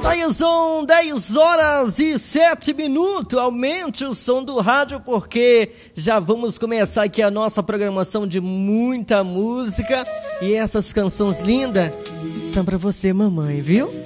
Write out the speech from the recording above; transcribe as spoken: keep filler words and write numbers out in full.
Aí são dez horas e sete minutos. Aumente o som do rádio porque já vamos começar aqui a nossa programação de muita música. E essas canções lindas são pra você, mamãe, viu?